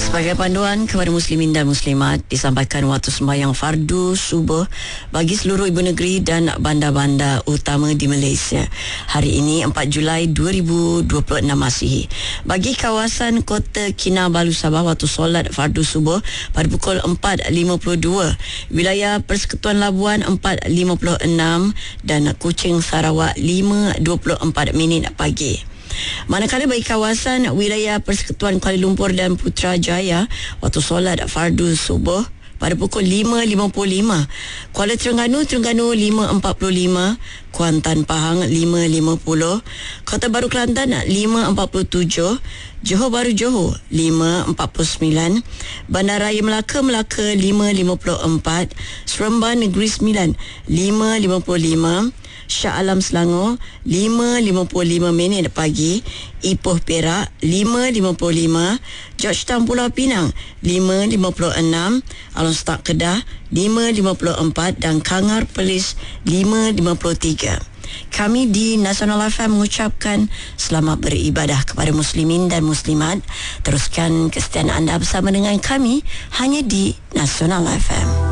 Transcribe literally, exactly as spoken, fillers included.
Sebagai panduan kepada muslimin dan muslimat, disampaikan waktu sembahyang fardu subuh bagi seluruh ibu negeri dan bandar-bandar utama di Malaysia. Hari ini empat Julai dua ribu dua puluh enam Masihi. Bagi kawasan Kota Kinabalu Sabah, waktu solat fardu subuh pada pukul empat lima puluh dua. Wilayah Persekutuan Labuan empat lima puluh enam dan Kuching Sarawak lima dua puluh empat minit pagi. Manakala bagi kawasan wilayah Persekutuan Kuala Lumpur dan Putrajaya, waktu solat fardu subuh pada pukul lima lima puluh lima. Kuala Terengganu, Terengganu lima empat puluh lima. Kuantan Pahang lima lima puluh. Kota Baru Kelantan lima empat puluh tujuh. Johor Bahru Johor lima empat puluh sembilan. Bandaraya Melaka Melaka lima lima puluh empat. Seremban Negeri Sembilan lima lima puluh lima. Shah Alam Selangor lima lima puluh lima minit pagi. Ipoh Perak lima lima puluh lima. Georgetown Pulau Pinang lima lima puluh enam. Alun Setak Kedah lima lima puluh empat dan Kangar Perlis lima lima puluh tiga. Kami di Nasional F M mengucapkan selamat beribadah kepada muslimin dan muslimat. Teruskan kesetiaan anda bersama dengan kami hanya di Nasional F M.